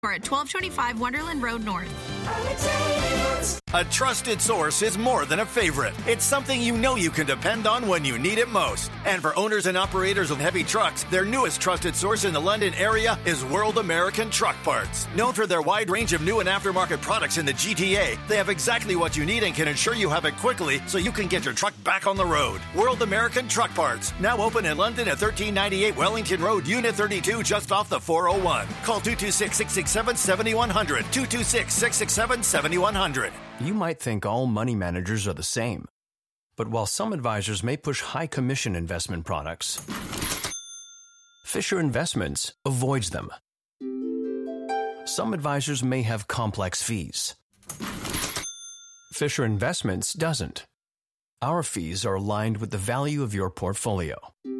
Or at 1225 Wonderland Road North. A trusted source is more than a favorite. It's something you know you can depend on when you need it most. And for owners and operators of heavy trucks, their newest trusted source in the London area is World American Truck Parts. Known for their wide range of new and aftermarket products in the GTA, they have exactly what you need and can ensure you have it quickly so you can get your truck back on the road. World American Truck Parts, now open in London at 1398 Wellington Road, Unit 32, just off the 401. Call 226-667-7100, 226-667-7100. You might think all money managers are the same. But while some advisors may push high commission investment products, Fisher Investments avoids them. Some advisors may have complex fees. Fisher Investments doesn't. Our fees are aligned with the value of your portfolio.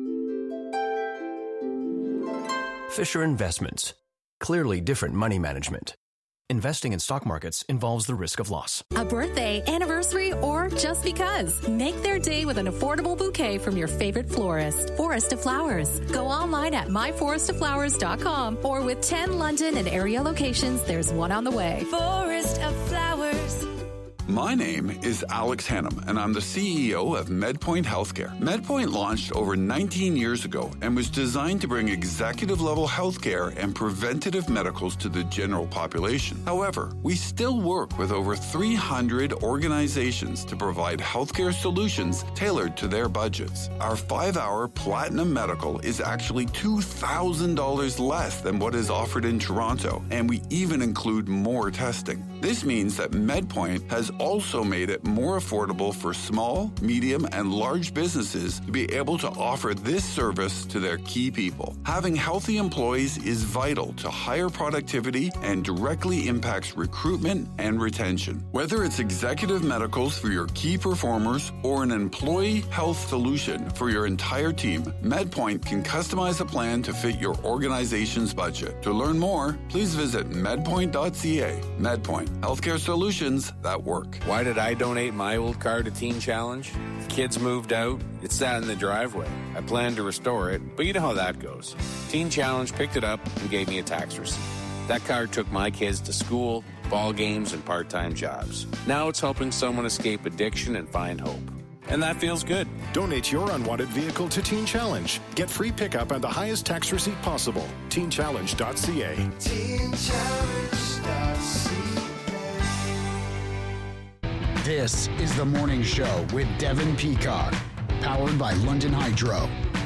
Fisher Investments. Clearly different money management. Investing in stock markets involves the risk of loss. A birthday, anniversary, or just because. Make their day with an affordable bouquet from your favorite florist. Forest of Flowers. Go online at myforestoflowers.com or with 10 London and area locations, there's one on the way. Forest of Flowers. My name is Alex Hannum, and I'm the CEO of MedPoint Healthcare. MedPoint launched over 19 years ago and was designed to bring executive-level healthcare and preventative medicals to the general population. However, we still work with over 300 organizations to provide healthcare solutions tailored to their budgets. Our 5-hour Platinum Medical is actually $2,000 less than what is offered in Toronto, and we even include more testing. This means that MedPoint has also made it more affordable for small, medium, and large businesses to be able to offer this service to their key people. Having healthy employees is vital to higher productivity and directly impacts recruitment and retention. Whether it's executive medicals for your key performers or an employee health solution for your entire team, MedPoint can customize a plan to fit your organization's budget. To learn more, please visit medpoint.ca. MedPoint, healthcare solutions that work. Why did I donate my old car to Teen Challenge? Kids moved out. It sat in the driveway. I planned to restore it, but you know how that goes. Teen Challenge picked it up and gave me a tax receipt. That car took my kids to school, ball games, and part-time jobs. Now it's helping someone escape addiction and find hope. And that feels good. Donate your unwanted vehicle to Teen Challenge. Get free pickup and the highest tax receipt possible. TeenChallenge.ca. TeenChallenge.ca. This is The Morning Show with Devin Peacock, powered by London Hydro.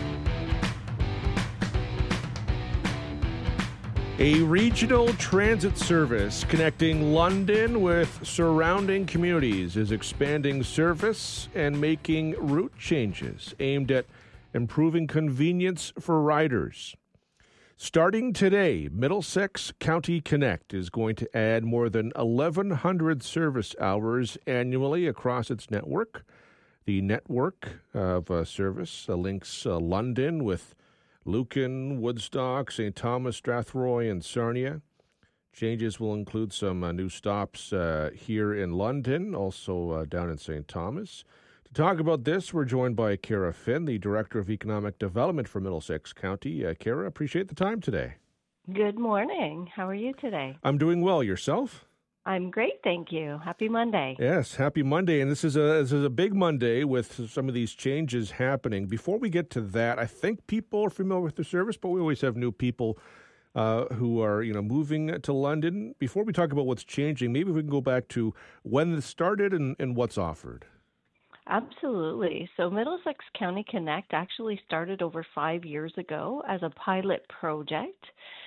A regional transit service connecting London with surrounding communities is expanding service and making route changes aimed at improving convenience for riders. Starting today, Middlesex County Connect is going to add more than 1,100 service hours annually across its network. The network of service links London with Lucan, Woodstock, St. Thomas, Strathroy, and Sarnia. Changes will include some new stops here in London, also down in St. Thomas. To talk about this, we're joined by Kara Finn, the Director of Economic Development for Middlesex County. Kara, appreciate the time today. Good morning. How are you today? I'm doing well. Yourself? I'm great, thank you. Happy Monday. Yes, happy Monday. And this is a big Monday with some of these changes happening. Before we get to that, I think people are familiar with the service, but we always have new people who are moving to London. Before we talk about what's changing, maybe we can go back to when this started and what's offered. Absolutely. So Middlesex County Connect actually started over 5 years ago as a pilot project.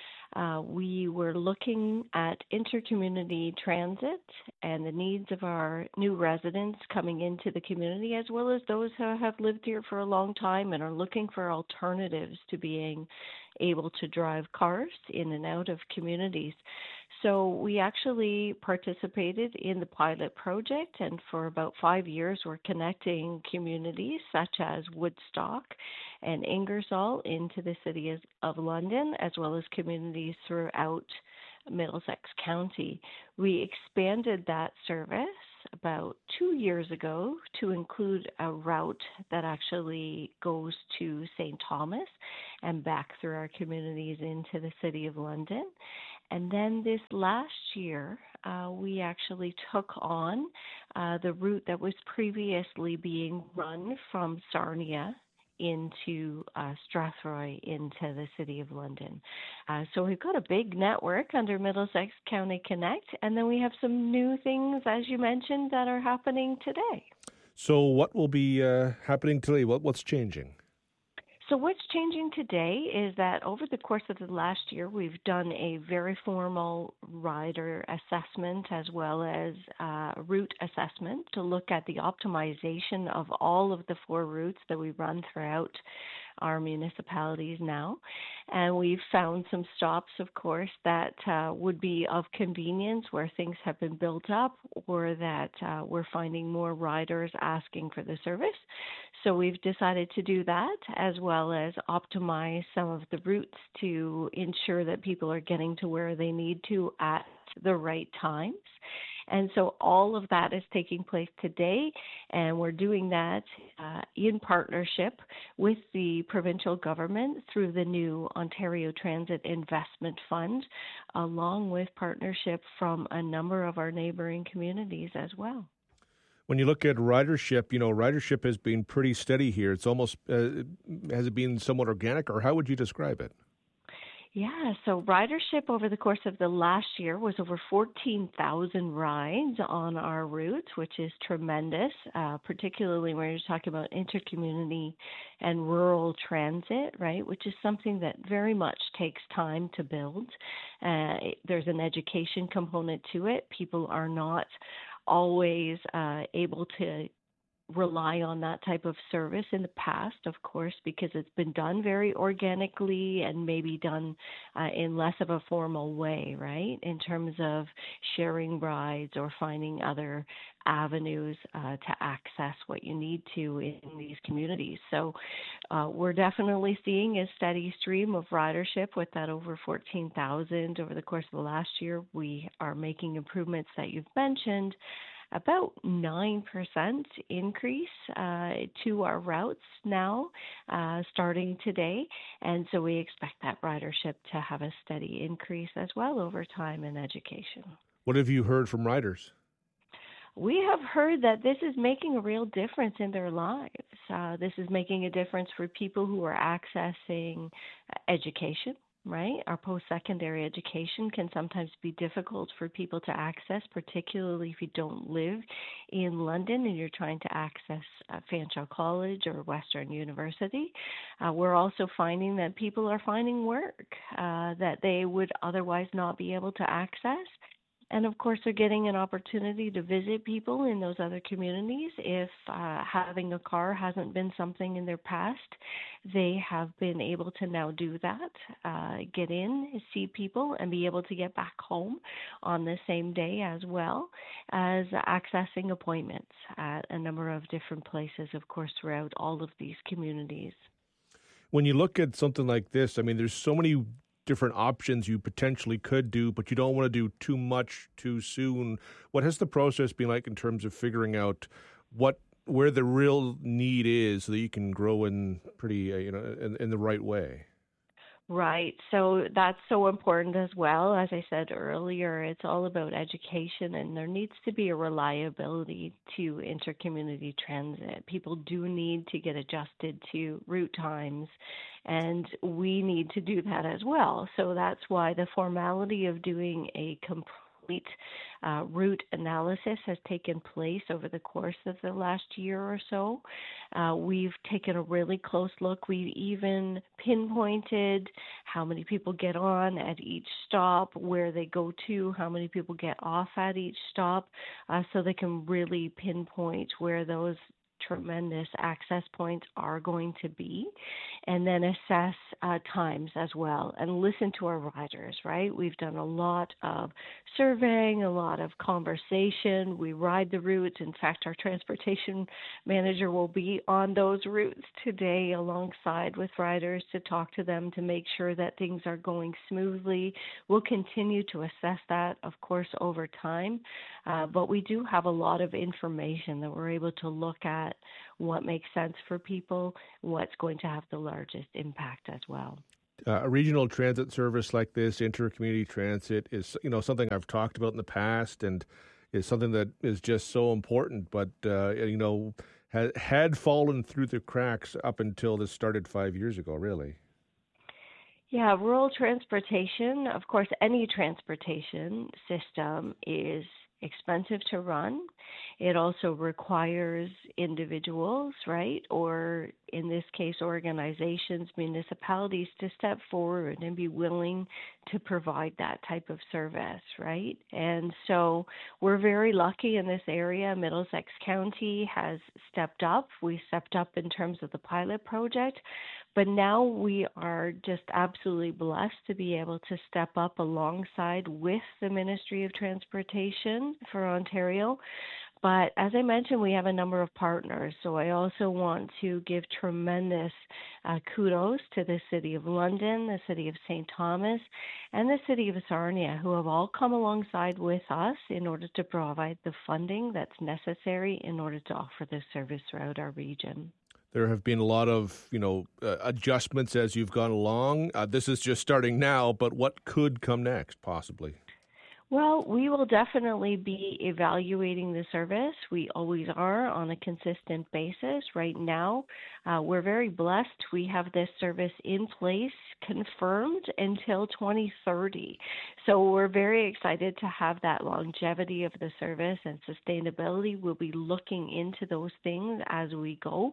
We were looking at intercommunity transit and the needs of our new residents coming into the community, as well as those who have lived here for a long time and are looking for alternatives to being able to drive cars in and out of communities. So we actually participated in the pilot project, and for about 5 years we're connecting communities such as Woodstock and Ingersoll into the city of London, as well as communities throughout Middlesex County. We expanded that service about 2 years ago to include a route that actually goes to St. Thomas and back through our communities into the city of London. And then this last year, we actually took on the route that was previously being run from Sarnia into Strathroy, into the City of London. So we've got a big network under Middlesex County Connect, and then we have some new things, as you mentioned, that are happening today. So what will be happening today? What's changing? So what's changing today is that over the course of the last year, we've done a very formal rider assessment as well as route assessment to look at the optimization of all of the 4 routes that we run throughout our municipalities now. And we've found some stops, of course, that would be of convenience where things have been built up or that we're finding more riders asking for the service. So we've decided to do that as well as optimize some of the routes to ensure that people are getting to where they need to at the right times. And so all of that is taking place today, and we're doing that in partnership with the provincial government through the new Ontario Transit Investment Fund, along with partnership from a number of our neighboring communities as well. When you look at ridership, ridership has been pretty steady here. It's almost, has it been somewhat organic, or how would you describe it? Yeah, so ridership over the course of the last year was over 14,000 rides on our routes, which is tremendous, particularly when you're talking about intercommunity and rural transit, right, which is something that very much takes time to build. There's an education component to it. People are not always able to rely on that type of service in the past, of course, because it's been done very organically and maybe done in less of a formal way, right, in terms of sharing rides or finding other avenues to access what you need to in these communities. So we're definitely seeing a steady stream of ridership with that over 14,000 over the course of the last year. We are making improvements that you've mentioned, about 9% increase to our routes now, starting today. And so we expect that ridership to have a steady increase as well over time in education. What have you heard from riders? We have heard that this is making a real difference in their lives. This is making a difference for people who are accessing education. Right? Our post-secondary education can sometimes be difficult for people to access, particularly if you don't live in London and you're trying to access Fanshawe College or Western University. We're also finding that people are finding work that they would otherwise not be able to access. And of course, they're getting an opportunity to visit people in those other communities. If having a car hasn't been something in their past, they have been able to now do that, get in, see people, and be able to get back home on the same day, as well as accessing appointments at a number of different places, of course, throughout all of these communities. When you look at something like this, I mean, there's so many different options you potentially could do, but you don't want to do too much too soon. What has the process been like in terms of figuring out where the real need is so that you can grow in pretty, in the right way? Right. So that's so important as well. As I said earlier, it's all about education, and there needs to be a reliability to intercommunity transit. People do need to get adjusted to route times, and we need to do that as well. So that's why the formality of doing a complete route analysis has taken place over the course of the last year or so. We've taken a really close look. We've even pinpointed how many people get on at each stop, where they go to, how many people get off at each stop, so they can really pinpoint where those tremendous access points are going to be, and then assess times as well and listen to our riders, right? We've done a lot of surveying, a lot of conversation. We ride the routes. In fact, our transportation manager will be on those routes today alongside with riders to talk to them to make sure that things are going smoothly. We'll continue to assess that, of course, over time, but we do have a lot of information that we're able to look at what makes sense for people, what's going to have the largest impact as well. A regional transit service like this, intercommunity transit, is something I've talked about in the past, and is something that is just so important. But had fallen through the cracks up until this started 5 years ago. Really. Yeah, rural transportation, of course, any transportation system is expensive to run. It also requires individuals, right, or in this case, organizations, municipalities, to step forward and be willing to provide that type of service, right? And so we're very lucky in this area. Middlesex County has stepped up. We stepped up in terms of the pilot project, but now we are just absolutely blessed to be able to step up alongside with the Ministry of Transportation for Ontario. But as I mentioned, we have a number of partners. So I also want to give tremendous kudos to the City of London, the City of St. Thomas, and the City of Sarnia, who have all come alongside with us in order to provide the funding that's necessary in order to offer this service throughout our region. There have been a lot of, adjustments as you've gone along. This is just starting now, but what could come next, possibly? Well, we will definitely be evaluating the service. We always are on a consistent basis. Right now, we're very blessed. We have this service in place, confirmed until 2030. So we're very excited to have that longevity of the service and sustainability. We'll be looking into those things as we go.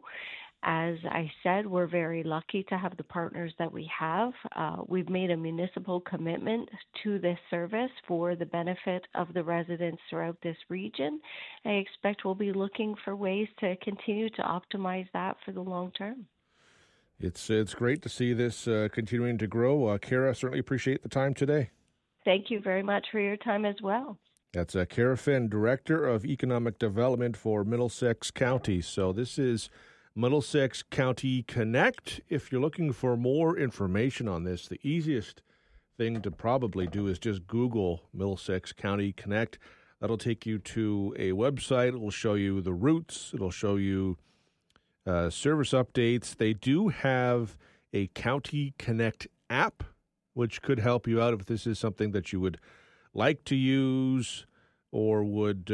As I said, we're very lucky to have the partners that we have. We've made a municipal commitment to this service for the benefit of the residents throughout this region. I expect we'll be looking for ways to continue to optimize that for the long term. It's great to see this continuing to grow. Kara, certainly appreciate the time today. Thank you very much for your time as well. That's Kara Finn, Director of Economic Development for Middlesex County. So this is Middlesex County Connect. If you're looking for more information on this, the easiest thing to probably do is just Google Middlesex County Connect. That'll take you to a website. It will show you the routes. It'll show you service updates. They do have a County Connect app, which could help you out if this is something that you would like to use or would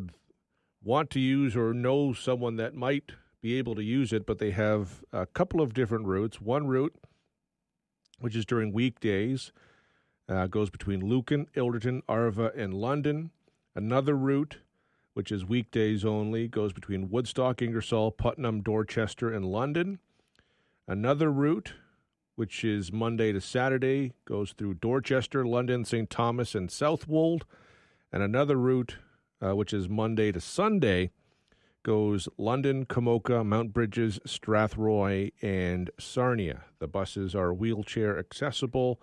want to use, or know someone that might be able to use it. But they have a couple of different routes. One route, which is during weekdays, goes between Lucan, Ilderton, Arva, and London. Another route, which is weekdays only, goes between Woodstock, Ingersoll, Putnam, Dorchester, and London. Another route, which is Monday to Saturday, goes through Dorchester, London, St. Thomas, and Southwold. And another route, which is Monday to Sunday, goes London, Komoka, Mount Bridges, Strathroy, and Sarnia. The buses are wheelchair accessible,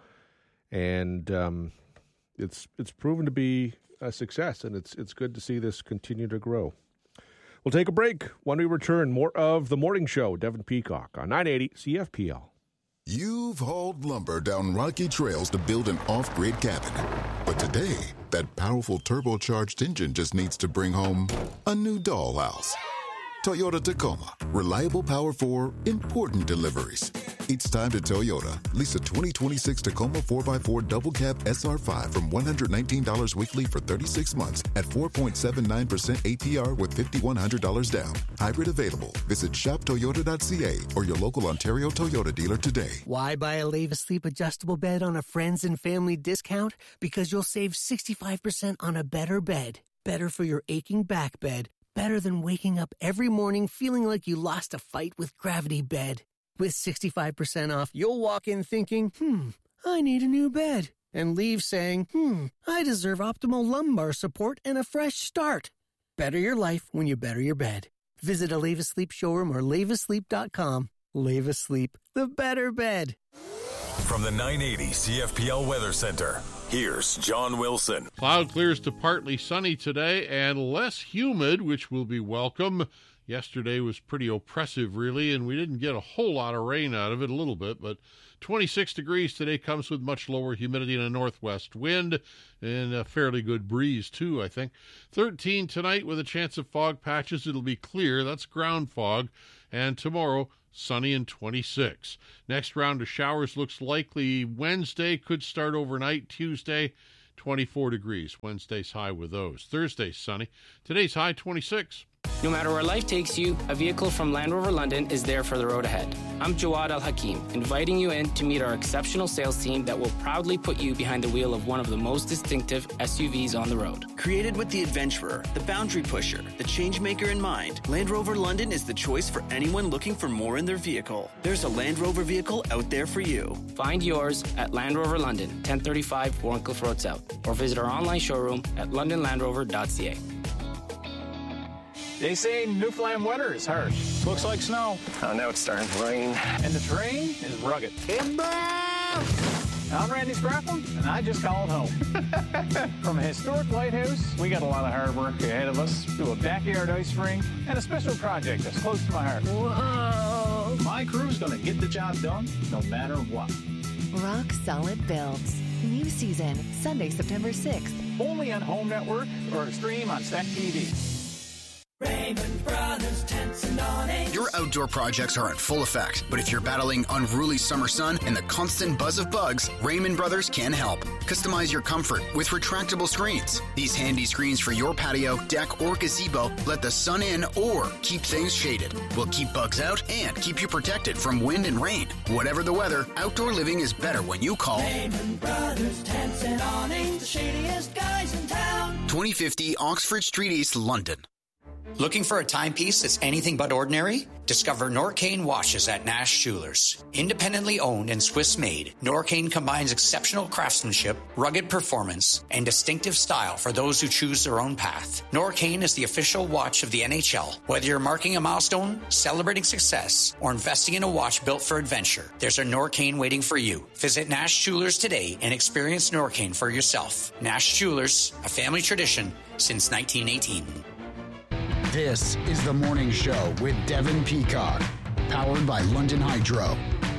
and it's proven to be a success, and it's good to see this continue to grow. We'll take a break. When we return, more of The Morning Show, Devin Peacock on 980 CFPL. You've hauled lumber down rocky trails to build an off-grid cabin. But today, that powerful turbocharged engine just needs to bring home a new dollhouse. Toyota Tacoma. Reliable power for important deliveries. It's time to Toyota. Lease a 2026 Tacoma 4x4 double cab SR5 from $119 weekly for 36 months at 4.79% APR with $5,100 down. Hybrid available. Visit shoptoyota.ca or your local Ontario Toyota dealer today. Why buy a Leva Sleep adjustable bed on a friends and family discount? Because you'll save 65% on a better bed. Better for your aching back bed. Better than waking up every morning feeling like you lost a fight with Gravity Bed. With 65% off, you'll walk in thinking, I need a new bed. And leave saying, I deserve optimal lumbar support and a fresh start. Better your life when you better your bed. Visit a Leva Sleep showroom or levasleep.com. Leva Sleep, the better bed. From the 980 CFPL Weather Center, here's John Wilson. Cloud clears to partly sunny today and less humid, which will be welcome. Yesterday was pretty oppressive, really, and we didn't get a whole lot of rain out of it, a little bit, but 26 degrees today comes with much lower humidity and a northwest wind and a fairly good breeze, too, I think. 13 tonight with a chance of fog patches. It'll be clear. That's ground fog. And tomorrow, sunny and 26. Next round of showers looks likely Wednesday, could start overnight. Tuesday, 24 degrees. Wednesday's high with those. Thursday, sunny. Today's high, 26. No matter where life takes you, a vehicle from Land Rover London is there for the road ahead. I'm Jawad Al-Hakim, inviting you in to meet our exceptional sales team that will proudly put you behind the wheel of one of the most distinctive SUVs on the road. Created with the adventurer, the boundary pusher, the changemaker in mind, Land Rover London is the choice for anyone looking for more in their vehicle. There's a Land Rover vehicle out there for you. Find yours at Land Rover London, 1035 Warncliffe Road South, or visit our online showroom at londonlandrover.ca. They say Newfoundland winter is harsh. Looks like snow. Oh, now it's starting to rain. And the terrain is rugged. I'm Randy Scrappin, and I just called home. From a historic lighthouse, we got a lot of hard work ahead of us, to a backyard ice rink, and a special project that's close to my heart. Whoa! My crew's gonna get the job done, no matter what. Rock Solid Builds. New season, Sunday, September 6th. Only on Home Network or stream on Stack TV. Raymond Brothers Tents and Awnings. Your outdoor projects are in full effect, but if you're battling unruly summer sun and the constant buzz of bugs, Raymond Brothers can help. Customize your comfort with retractable screens. These handy screens for your patio, deck, or gazebo let the sun in or keep things shaded. Will keep bugs out and keep you protected from wind and rain. Whatever the weather, outdoor living is better when you call Raymond Brothers Tents and Awnings, the shadiest guys in town. 2050 Oxford Street East, London. Looking for a timepiece that's anything but ordinary? Discover Norcane watches at Nash Jewelers. Independently owned and Swiss-made, Norcane combines exceptional craftsmanship, rugged performance, and distinctive style for those who choose their own path. Norcane is the official watch of the NHL. Whether you're marking a milestone, celebrating success, or investing in a watch built for adventure, there's a Norcane waiting for you. Visit Nash Jewelers today and experience Norcane for yourself. Nash Jewelers, a family tradition since 1918. This is The Morning Show with Devin Peacock, powered by London Hydro.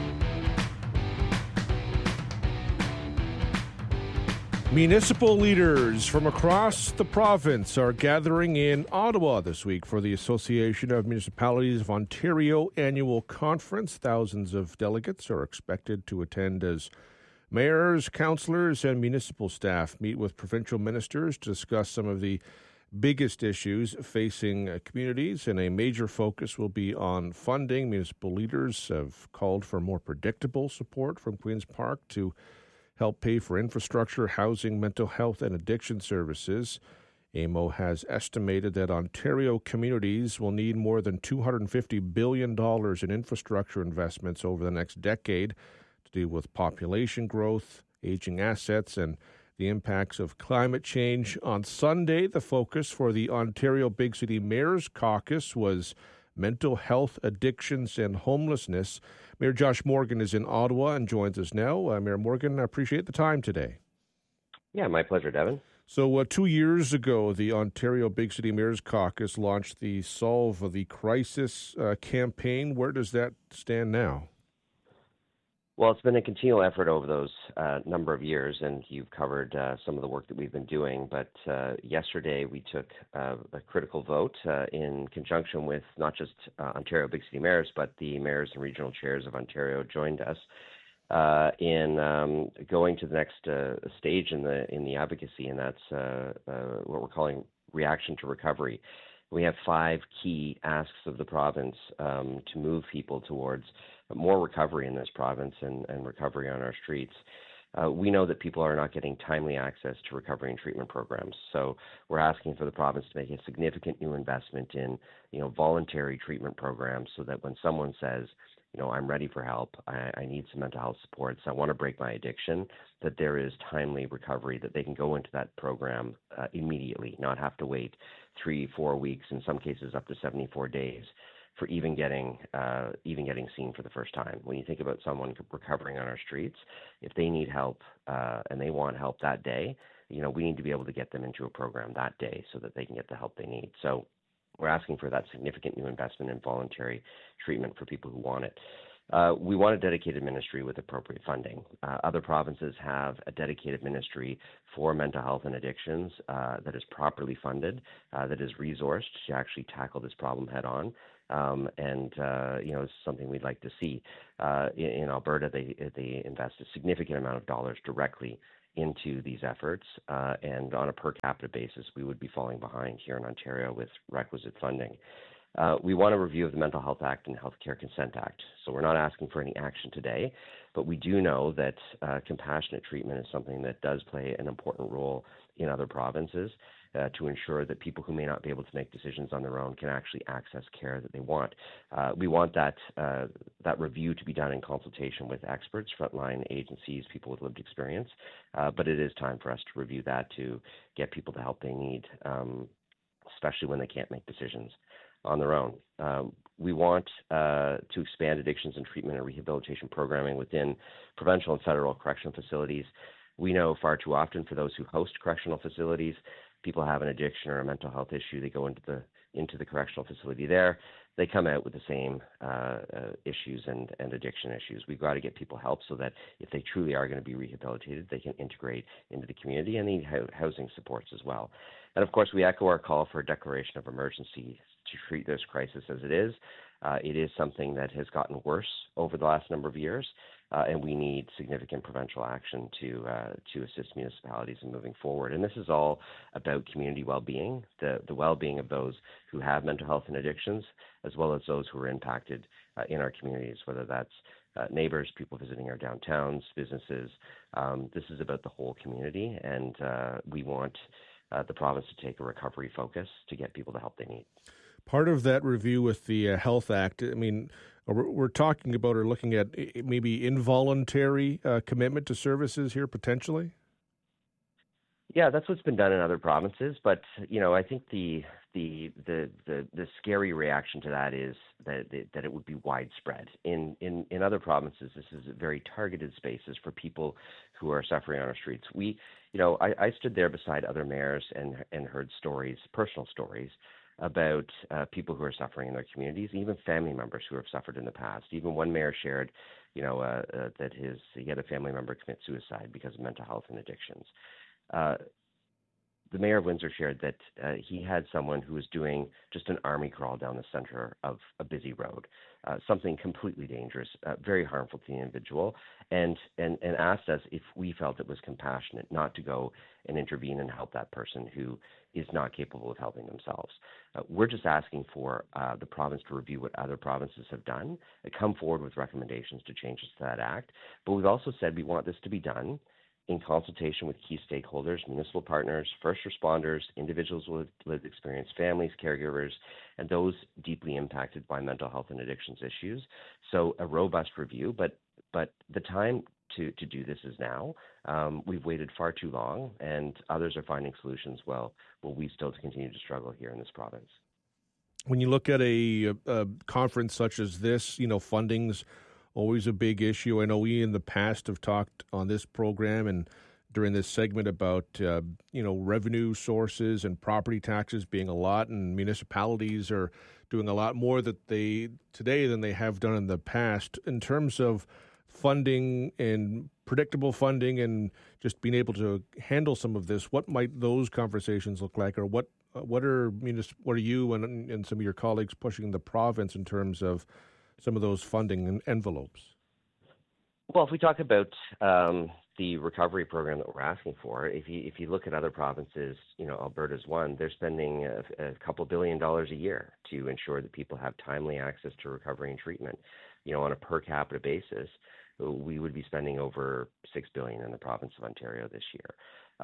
Municipal leaders from across the province are gathering in Ottawa this week for the Association of Municipalities of Ontario annual conference. Thousands of delegates are expected to attend as mayors, councillors, and municipal staff meet with provincial ministers to discuss some of the biggest issues facing communities, and a major focus will be on funding. Municipal leaders have called for more predictable support from Queen's Park to help pay for infrastructure, housing, mental health, and addiction services. AMO has estimated that Ontario communities will need more than $250 billion in infrastructure investments over the next decade to deal with population growth, aging assets, and the impacts of climate change. On Sunday, the focus for the Ontario Big City Mayors Caucus was mental health, addictions, and homelessness. Mayor Josh Morgan is in Ottawa and joins us now. Mayor Morgan, I appreciate the time today. Yeah, my pleasure, Devin. So 2 years ago, the Ontario Big City Mayors Caucus launched the Solve the Crisis campaign. Where does that stand now? Well, it's been a continual effort over those number of years, and you've covered some of the work that we've been doing. But yesterday we took a critical vote in conjunction with not just Ontario Big City Mayors, but the mayors and regional chairs of Ontario joined us in going to the next stage in the advocacy, and that's what we're calling reaction to recovery. We have 5 key asks of the province to move people towards more recovery in this province and recovery on our streets. We know that people are not getting timely access to recovery and treatment programs. So we're asking for the province to make a significant new investment in, voluntary treatment programs so that when someone says, I'm ready for help, I need some mental health supports, I want to break my addiction, that there is timely recovery, that they can go into that program immediately, not have to wait 3-4 weeks, in some cases up to 74 days for even getting seen for the first time. When you think about someone recovering on our streets, if they need help and they want help that day, we need to be able to get them into a program that day so that they can get the help they need. So we're asking for that significant new investment in voluntary treatment for people who want it. We want a dedicated ministry with appropriate funding. Other provinces have a dedicated ministry for mental health and addictions that is properly funded, that is resourced to actually tackle this problem head on. It's something we'd like to see. In Alberta, they invest a significant amount of dollars directly into these efforts, and on a per capita basis, we would be falling behind here in Ontario with requisite funding. We want a review of the Mental Health Act and Healthcare Consent Act. So we're not asking for any action today, but we do know that compassionate treatment is something that does play an important role in other provinces to ensure that people who may not be able to make decisions on their own can actually access care that they want. We want that review to be done in consultation with experts, frontline agencies, people with lived experience, but it is time for us to review that to get people the help they need, especially when they can't make decisions on their own. We want to expand addictions and treatment and rehabilitation programming within provincial and federal correctional facilities. We know far too often for those who host correctional facilities, people have an addiction or a mental health issue. They go into the correctional facility there. They come out with the same issues and addiction issues. We've got to get people help so that if they truly are going to be rehabilitated, they can integrate into the community and need housing supports as well. And of course, we echo our call for a declaration of emergency to treat this crisis as it is. It is something that has gotten worse over the last number of years, and we need significant provincial action to assist municipalities in moving forward. And this is all about community well-being, the well-being of those who have mental health and addictions, as well as those who are impacted in our communities, whether that's neighbors, people visiting our downtowns, businesses. This is about the whole community, and we want the province to take a recovery focus to get people the help they need. Part of that review with the Health Act, I mean, we're talking about or looking at maybe involuntary commitment to services here potentially? Yeah, that's what's been done in other provinces, but I think the scary reaction to that is that it would be widespread. In other provinces, this is very targeted spaces for people who are suffering on our streets. I stood there beside other mayors and heard stories, personal stories, about people who are suffering in their communities, even family members who have suffered in the past. Even one mayor shared, that he had a family member commit suicide because of mental health and addictions. The mayor of Windsor shared that he had someone who was doing just an army crawl down the center of a busy road, something completely dangerous, very harmful to the individual, and asked us if we felt it was compassionate not to go and intervene and help that person who is not capable of helping themselves. We're just asking for the province to review what other provinces have done, and come forward with recommendations to changes to that act. But we've also said we want this to be done in consultation with key stakeholders, municipal partners, first responders, individuals with lived experience, families, caregivers, and those deeply impacted by mental health and addictions issues. So a robust review, but the time to do this is now. We've waited far too long, and others are finding solutions. Well, we still continue to struggle here in this province. When you look at a conference such as this, funding's always a big issue. I know we in the past have talked on this program and during this segment about, revenue sources and property taxes being a lot, and municipalities are doing a lot more today than they have done in the past. In terms of funding and predictable funding and just being able to handle some of this, what might those conversations look like, or what are you and some of your colleagues pushing the province in terms of some of those funding envelopes? Well, if we talk about the recovery program that we're asking for, if you look at other provinces, Alberta's one, they're spending a couple $2 billion a year to ensure that people have timely access to recovery and treatment. On a per capita basis, we would be spending over $6 billion in the province of Ontario this year.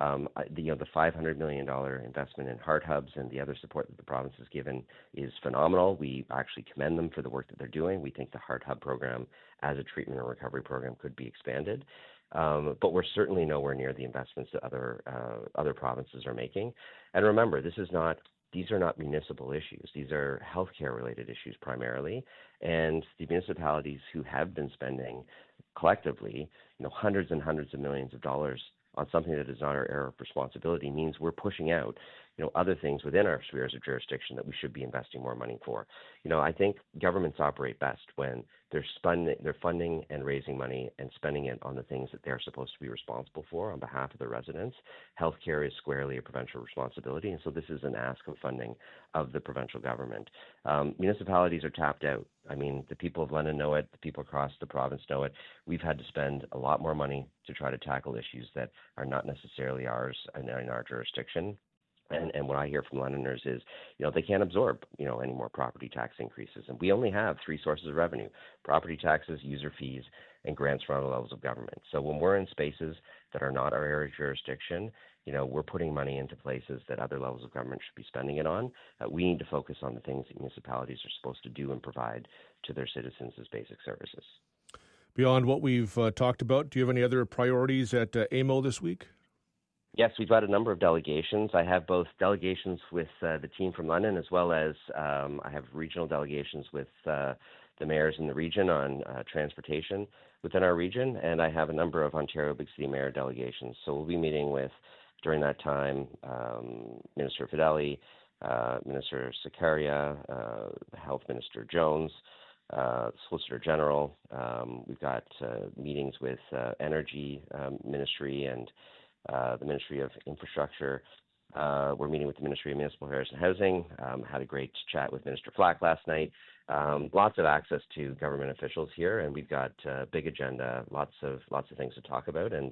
The $500 million investment in Heart Hubs and the other support that the province has given is phenomenal. We actually commend them for the work that they're doing. We think the Heart Hub program as a treatment and recovery program could be expanded. But we're certainly nowhere near the investments that other provinces are making. And remember, these are not municipal issues. These are healthcare related issues primarily. And the municipalities who have been spending collectively, hundreds and hundreds of millions of dollars on something that is not our area of responsibility means we're pushing out, other things within our spheres of jurisdiction that we should be investing more money for. I think governments operate best when they're funding and raising money and spending it on the things that they're supposed to be responsible for on behalf of the residents. Healthcare is squarely a provincial responsibility, and so this is an ask of funding of the provincial government. Municipalities are tapped out. I mean, the people of London know it. The people across the province know it. We've had to spend a lot more money to try to tackle issues that are not necessarily ours in our jurisdiction. And what I hear from Londoners is, they can't absorb, any more property tax increases. And we only have three sources of revenue: property taxes, user fees, and grants from other levels of government. So when we're in spaces that are not our area of jurisdiction, we're putting money into places that other levels of government should be spending it on. We need to focus on the things that municipalities are supposed to do and provide to their citizens as basic services. Beyond what we've talked about, do you have any other priorities at AMO this week? Yes, we've got a number of delegations. I have both delegations with the team from London, as well as I have regional delegations with the mayors in the region on transportation within our region, and I have a number of Ontario Big City Mayor delegations. So we'll be meeting with, during that time, Minister Fedeli, Minister Sakaria, Health Minister Jones, Solicitor General. We've got meetings with Energy Ministry and the Ministry of Infrastructure. We're meeting with the Ministry of Municipal Affairs and Housing. Had a great chat with Minister Flack last night. Lots of access to government officials here, and we've got a big agenda, lots of things to talk about. And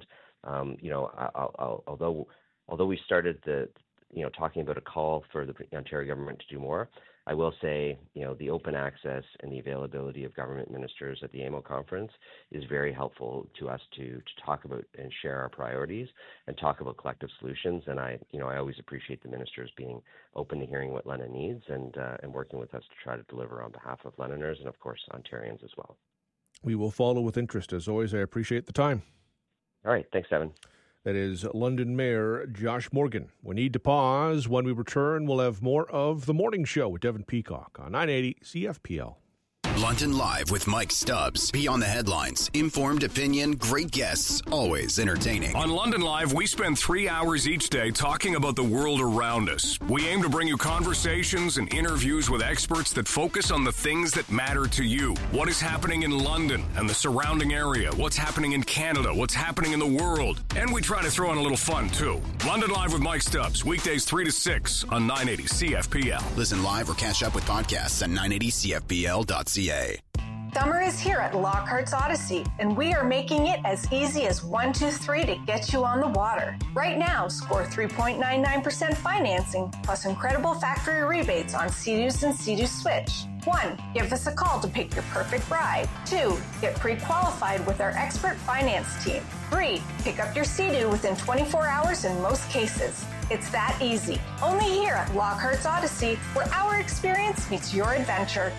although we started talking about a call for the Ontario government to do more, I will say, the open access and the availability of government ministers at the AMO conference is very helpful to us to talk about and share our priorities and talk about collective solutions. And I always appreciate the ministers being open to hearing what London needs and working with us to try to deliver on behalf of Londoners and, of course, Ontarians as well. We will follow with interest. As always, I appreciate the time. All right. Thanks, Devin. That is London Mayor Josh Morgan. We need to pause. When we return, we'll have more of The Morning Show with Devin Peacock on 980 CFPL. London Live with Mike Stubbs. Beyond the headlines. Informed opinion, great guests, always entertaining. On London Live, we spend 3 hours each day talking about the world around us. We aim to bring you conversations and interviews with experts that focus on the things that matter to you. What is happening in London and the surrounding area? What's happening in Canada? What's happening in the world? And we try to throw in a little fun, too. London Live with Mike Stubbs. Weekdays 3 to 6 on 980 CFPL. Listen live or catch up with podcasts at 980CFPL.ca. Summer is here at Lockhart's Odyssey, and we are making it as easy as 1, 2, 3 to get you on the water. Right now, score 3.99% financing, plus incredible factory rebates on Sea-Doos and Sea-Doo Switch. 1, give us a call to pick your perfect ride. 2, get pre-qualified with our expert finance team. 3, pick up your Sea-Doo within 24 hours in most cases. It's that easy. Only here at Lockhart's Odyssey, where our experience meets your adventure.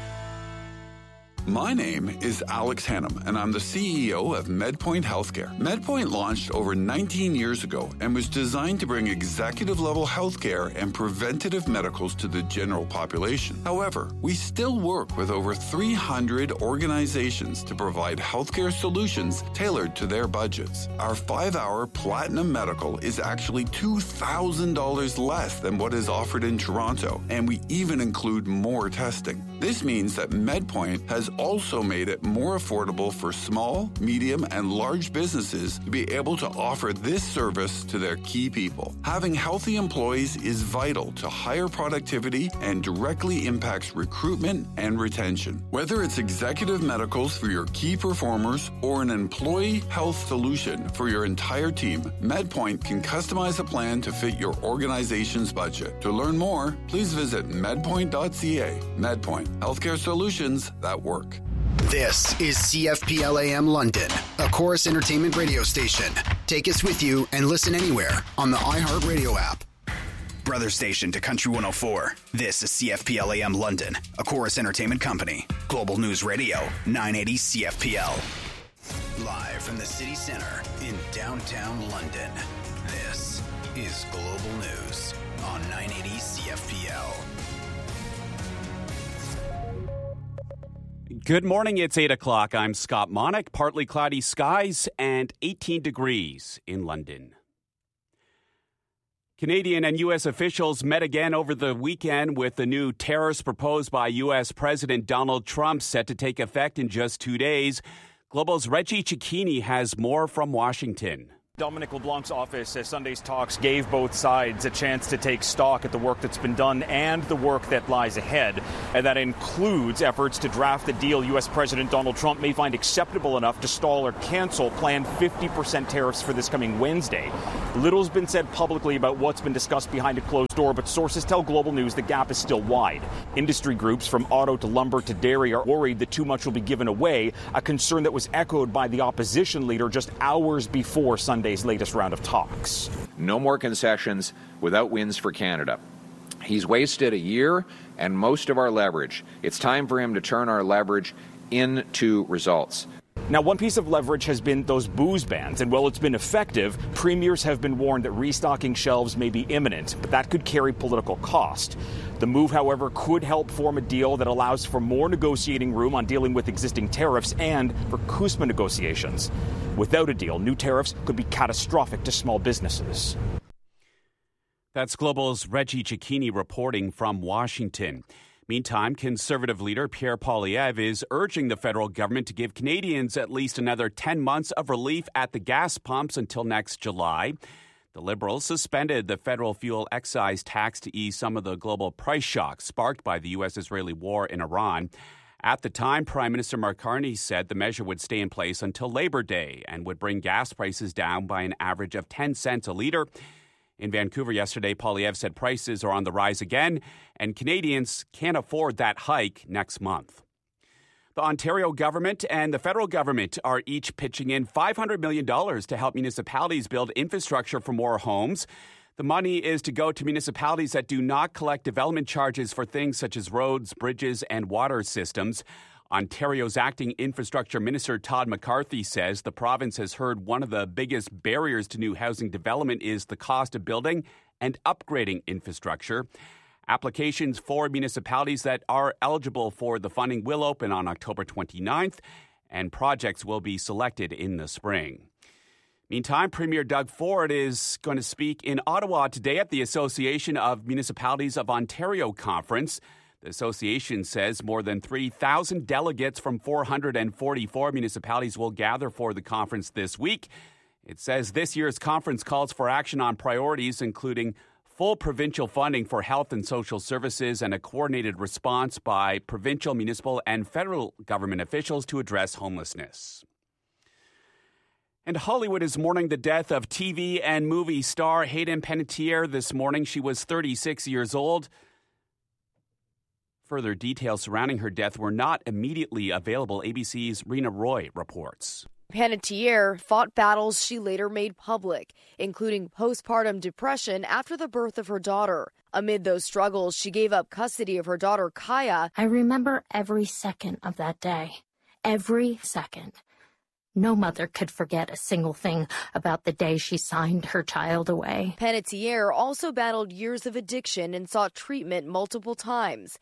My name is Alex Hannum, and I'm the CEO of MedPoint Healthcare. MedPoint launched over 19 years ago and was designed to bring executive-level healthcare and preventative medicals to the general population. However, we still work with over 300 organizations to provide healthcare solutions tailored to their budgets. Our 5-hour Platinum Medical is actually $2,000 less than what is offered in Toronto, and we even include more testing. This means that MedPoint has also made it more affordable for small, medium, and large businesses to be able to offer this service to their key people. Having healthy employees is vital to higher productivity and directly impacts recruitment and retention. Whether it's executive medicals for your key performers or an employee health solution for your entire team, MedPoint can customize a plan to fit your organization's budget. To learn more, please visit medpoint.ca. MedPoint, healthcare solutions that work. This is CFPL AM London, a Chorus Entertainment radio station. Take us with you and listen anywhere on the iHeartRadio app. Brother station to Country 104. This is CFPL AM London, a Chorus Entertainment company. Global News Radio, 980 CFPL. Live from the city center in downtown London. This is Global News on 980 CFPL. Good morning, it's 8 o'clock. I'm Scott Monick. Partly cloudy skies and 18 degrees in London. Canadian and U.S. officials met again over the weekend with the new tariffs proposed by U.S. President Donald Trump set to take effect in just 2 days. Global's Reggie Cecchini has more from Washington. Dominic LeBlanc's office says Sunday's talks gave both sides a chance to take stock at the work that's been done and the work that lies ahead. And that includes efforts to draft a deal U.S. President Donald Trump may find acceptable enough to stall or cancel planned 50% tariffs for this coming Wednesday. Little's been said publicly about what's been discussed behind a closed door, but sources tell Global News the gap is still wide. Industry groups from auto to lumber to dairy are worried that too much will be given away, a concern that was echoed by the opposition leader just hours before Sunday's latest round of talks. No more concessions without wins for Canada. He's wasted a year and most of our leverage. It's time for him to turn our leverage into results. Now, one piece of leverage has been those booze bans, and while it's been effective, premiers have been warned that restocking shelves may be imminent, but that could carry political cost. The move, however, could help form a deal that allows for more negotiating room on dealing with existing tariffs and for CUSMA negotiations. Without a deal, new tariffs could be catastrophic to small businesses. That's Global's Reggie Cecchini reporting from Washington. Meantime, Conservative leader Pierre Poilievre is urging the federal government to give Canadians at least another 10 months of relief at the gas pumps until next July. The Liberals suspended the federal fuel excise tax to ease some of the global price shock sparked by the U.S.-Israeli war in Iran. At the time, Prime Minister Mark Carney said the measure would stay in place until Labor Day and would bring gas prices down by an average of 10 cents a litre. In Vancouver yesterday, Poilievre said prices are on the rise again, and Canadians can't afford that hike next month. The Ontario government and the federal government are each pitching in $500 million to help municipalities build infrastructure for more homes. The money is to go to municipalities that do not collect development charges for things such as roads, bridges, and water systems. Ontario's acting infrastructure minister Todd McCarthy says the province has heard one of the biggest barriers to new housing development is the cost of building and upgrading infrastructure. Applications for municipalities that are eligible for the funding will open on October 29th, and projects will be selected in the spring. Meantime, Premier Doug Ford is going to speak in Ottawa today at the Association of Municipalities of Ontario conference. The association says more than 3,000 delegates from 444 municipalities will gather for the conference this week. It says this year's conference calls for action on priorities, including full provincial funding for health and social services and a coordinated response by provincial, municipal, and federal government officials to address homelessness. And Hollywood is mourning the death of TV and movie star Hayden Panettiere this morning. She was 36 years old. Further details surrounding her death were not immediately available. ABC's Rena Roy reports. Panettiere fought battles she later made public, including postpartum depression after the birth of her daughter. Amid those struggles, she gave up custody of her daughter, Kaya. I remember every second of that day. Every second. No mother could forget a single thing about the day she signed her child away. Panettiere also battled years of addiction and sought treatment multiple times.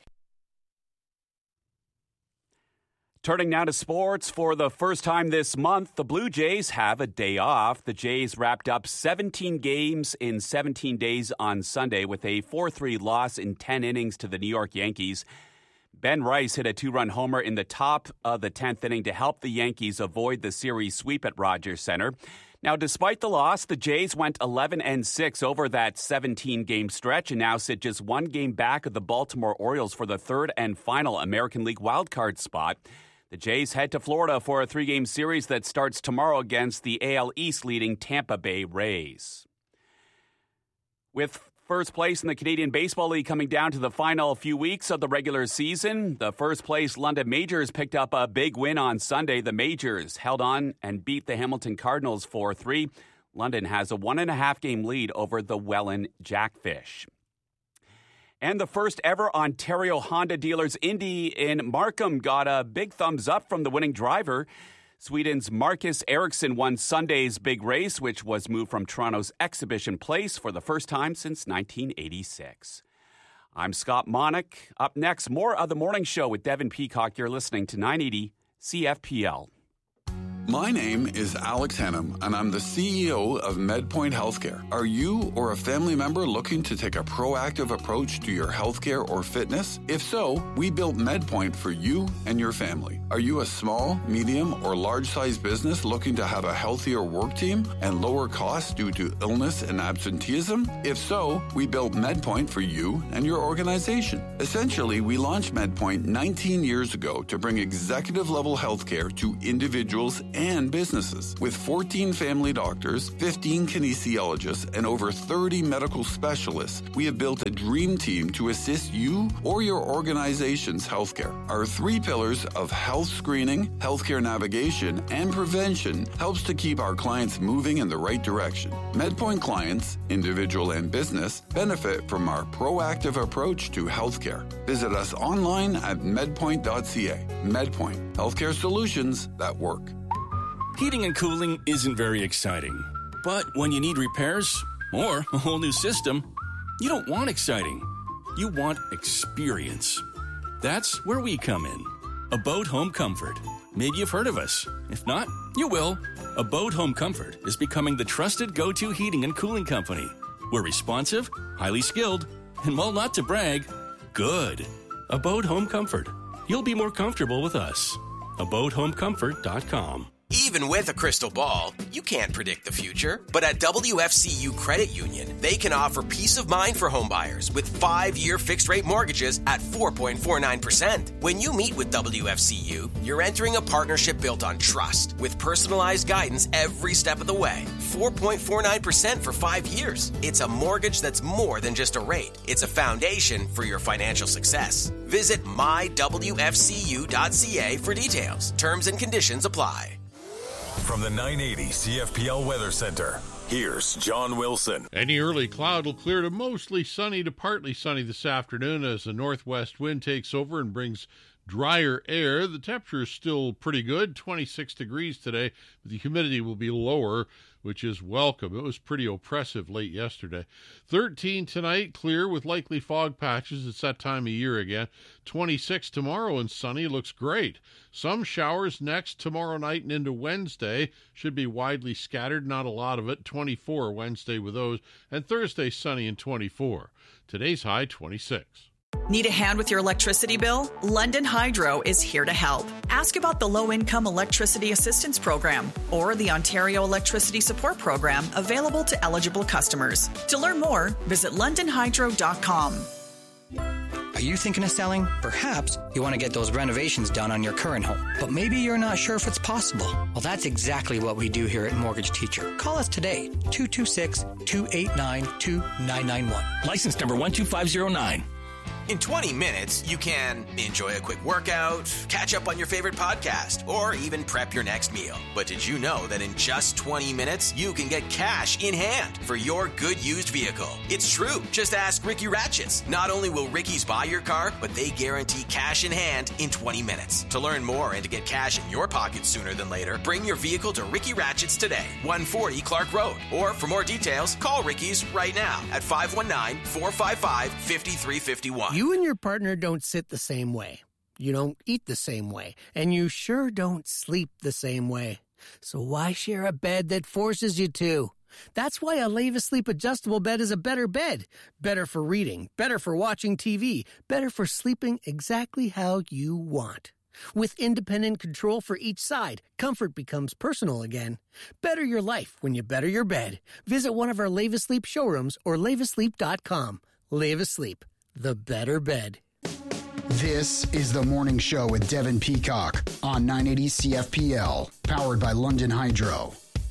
Turning now to sports, for the first time this month, the Blue Jays have a day off. The Jays wrapped up 17 games in 17 days on Sunday with a 4-3 loss in 10 innings to the New York Yankees. Ben Rice hit a 2-run homer in the top of the 10th inning to help the Yankees avoid the series sweep at Rogers Center. Now, despite the loss, the Jays went 11-6 over that 17-game stretch and now sit just one game back of the Baltimore Orioles for the third and final American League wildcard spot. The Jays head to Florida for a 3-game series that starts tomorrow against the AL East leading Tampa Bay Rays. With first place in the Canadian Baseball League coming down to the final few weeks of the regular season, the first-place London Majors picked up a big win on Sunday. The Majors held on and beat the Hamilton Cardinals 4-3. London has a 1.5-game lead over the Welland Jackfish. And the first ever Ontario Honda Dealers Indy in Markham got a big thumbs up from the winning driver. Sweden's Marcus Ericsson won Sunday's big race, which was moved from Toronto's Exhibition Place for the first time since 1986. I'm Scott Monick. Up next, more of The Morning Show with Devin Peacock. You're listening to 980 CFPL. My name is Alex Hannum, and I'm the CEO of MedPoint Healthcare. Are you or a family member looking to take a proactive approach to your healthcare or fitness? If so, we built MedPoint for you and your family. Are you a small, medium, or large-sized business looking to have a healthier work team and lower costs due to illness and absenteeism? If so, we built MedPoint for you and your organization. Essentially, we launched MedPoint 19 years ago to bring executive-level healthcare to individuals and businesses. With 14 family doctors, 15 kinesiologists, and over 30 medical specialists, we have built a dream team to assist you or your organization's healthcare. Our 3 pillars of health screening, healthcare navigation, and prevention helps to keep our clients moving in the right direction. MedPoint clients, individual and business, benefit from our proactive approach to healthcare. Visit us online at medpoint.ca. MedPoint, healthcare solutions that work. Heating and cooling isn't very exciting. But when you need repairs or a whole new system, you don't want exciting. You want experience. That's where we come in. Abode Home Comfort. Maybe you've heard of us. If not, you will. Abode Home Comfort is becoming the trusted go-to heating and cooling company. We're responsive, highly skilled, and while not to brag, good. Abode Home Comfort. You'll be more comfortable with us. AbodeHomeComfort.com. Even with a crystal ball, you can't predict the future. But at WFCU Credit Union, they can offer peace of mind for homebuyers with 5-year fixed-rate mortgages at 4.49%. When you meet with WFCU, you're entering a partnership built on trust with personalized guidance every step of the way. 4.49% for 5 years. It's a mortgage that's more than just a rate. It's a foundation for your financial success. Visit mywfcu.ca for details. Terms and conditions apply. From the 980 CFPL Weather Center, here's John Wilson. Any early cloud will clear to mostly sunny to partly sunny this afternoon as the northwest wind takes over and brings drier air. The temperature is still pretty good, 26 degrees today, but the humidity will be lower, which is welcome. It was pretty oppressive late yesterday. 13 tonight, clear with likely fog patches. It's that time of year again. 26 tomorrow and sunny. Looks great. Some showers next tomorrow night and into Wednesday. Should be widely scattered, not a lot of it. 24 Wednesday with those. And Thursday sunny and 24. Today's high 26. Need a hand with your electricity bill? London Hydro is here to help. Ask about the Low-Income Electricity Assistance Program or the Ontario Electricity Support Program available to eligible customers. To learn more, visit londonhydro.com. Are you thinking of selling? Perhaps you want to get those renovations done on your current home, but maybe you're not sure if it's possible. Well, that's exactly what we do here at Mortgage Teacher. Call us today, 226-289-2991. License number 12509. In 20 minutes, you can enjoy a quick workout, catch up on your favorite podcast, or even prep your next meal. But did you know that in just 20 minutes, you can get cash in hand for your good used vehicle? It's true. Just ask Ricky Ratchets. Not only will Ricky's buy your car, but they guarantee cash in hand in 20 minutes. To learn more and to get cash in your pocket sooner than later, bring your vehicle to Ricky Ratchets today, 140 Clark Road. Or for more details, call Ricky's right now at 519-455-5351. You and your partner don't sit the same way. You don't eat the same way. And you sure don't sleep the same way. So why share a bed that forces you to? That's why a Leva Sleep adjustable bed is a better bed. Better for reading, better for watching TV, better for sleeping exactly how you want. With independent control for each side, comfort becomes personal again. Better your life when you better your bed. Visit one of our Leva Sleep showrooms or levasleep.com. Leva Sleep. The better bed. This is the morning show with Devin Peacock on 980 CFPL, powered by London Hydro.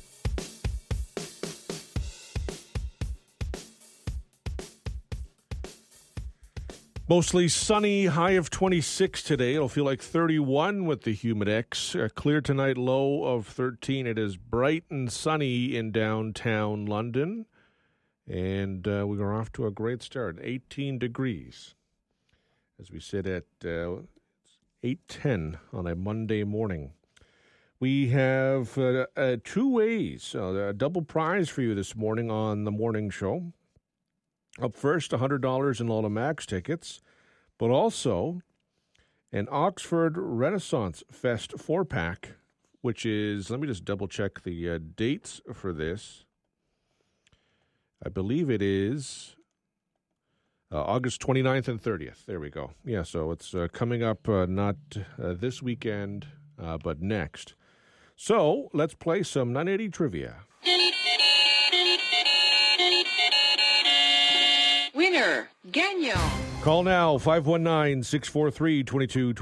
Mostly sunny, high of 26 today. It'll feel like 31 with the Humidex. Clear tonight, low of 13. It is bright and sunny in downtown London. And we are off to a great start, 18 degrees, as we sit at 8:10 on a Monday morning. We have 2 ways, a double prize for you this morning on the morning show. Up first, $100 in Lotomax tickets, but also an Oxford Renaissance Fest 4-pack which is, let me just double check the dates for this. I believe it is August 29th and 30th. There we go. Yeah, so it's coming up not this weekend, but next. So let's play some 980 trivia. Winner, Gagnon. Call now, 519-643-2222,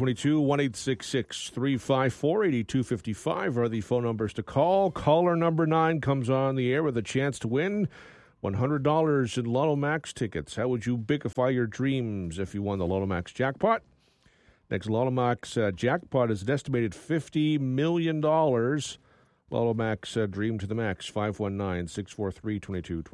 1-866-354-8255 are the phone numbers to call. Caller number 9 comes on the air with a chance to win $100 in Lotto Max tickets. How would you bigify your dreams if you won the Lotto Max jackpot? Next Lotto Max jackpot is an estimated $50 million. Lotto Max Dream to the Max, 519-643-2222,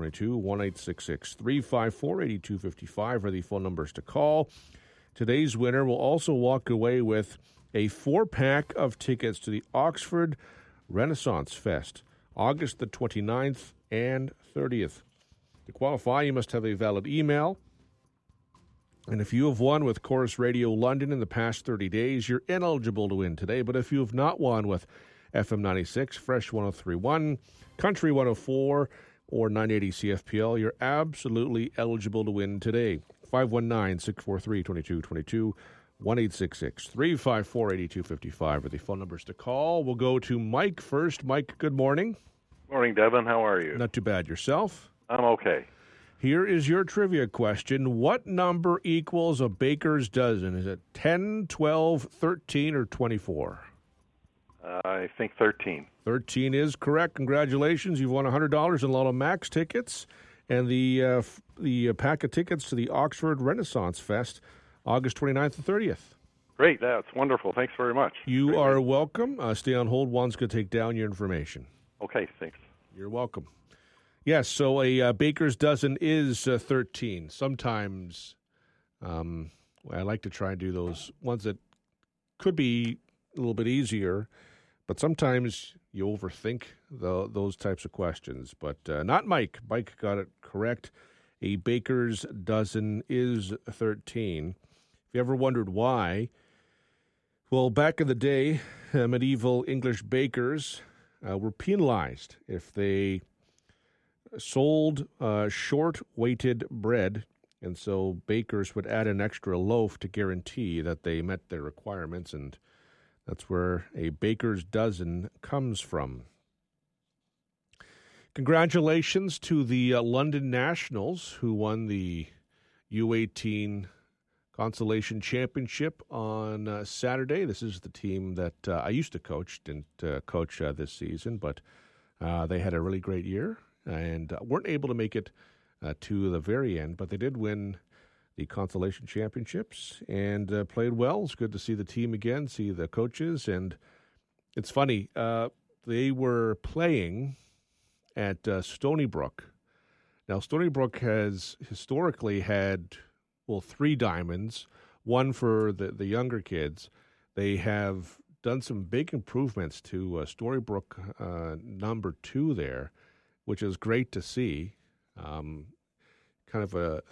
1-866-354-8255 are the phone numbers to call. Today's winner will also walk away with a 4-pack of tickets to the Oxford Renaissance Fest, August the 29th and 30th. To qualify, you must have a valid email. And if you have won with Chorus Radio London in the past 30 days, you're ineligible to win today. But if you have not won with FM 96, Fresh 103.1, Country 104, or 980 CFPL, you're absolutely eligible to win today. 519-643-2222, 1-866-354-8255 are the phone numbers to call. We'll go to Mike first. Mike, good morning. Morning, Devin. How are you? Not too bad. Yourself? I'm okay. Here is your trivia question. What number equals a baker's dozen? Is it 10, 12, 13, or 24? I think 13. 13 is correct. Congratulations. You've won $100 in Lotto Max tickets and the pack of tickets to the Oxford Renaissance Fest, August 29th and 30th. Great. That's wonderful. Thanks very much. You are welcome. Stay on hold. Juan's going to take down your information. Okay, thanks. You're welcome. Yes, so a baker's dozen is 13. Sometimes I like to try and do those ones that could be a little bit easier, but sometimes you overthink those types of questions. But not Mike. Mike got it correct. A baker's dozen is 13. If you ever wondered why, well, back in the day, medieval English bakers were penalized if they sold short-weighted bread, and so bakers would add an extra loaf to guarantee that they met their requirements, and that's where a baker's dozen comes from. Congratulations to the London Nationals, who won the U18 Consolation Championship on Saturday. This is the team that I used to coach, didn't coach this season, but they had a really great year and weren't able to make it to the very end, but they did win the Consolation Championships and played well. It's good to see the team again, see the coaches, and it's funny, they were playing at Stony Brook. Now, Stony Brook has historically had, 3 diamonds, one for the younger kids. They have done some big improvements to Stony Brook number 2 there, which is great to see. Kind